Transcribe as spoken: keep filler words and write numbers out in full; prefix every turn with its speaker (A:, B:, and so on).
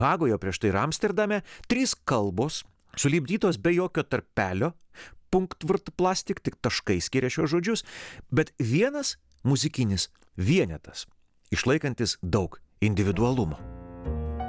A: Hagoje, prieš tai ir Amsterdame, trys kalbos, sulipdytos be jokio tarpelio, punkt vrt plastik, tik taškai skiria šios žodžius, bet vienas muzikinis vienetas, išlaikantis daug individualumo.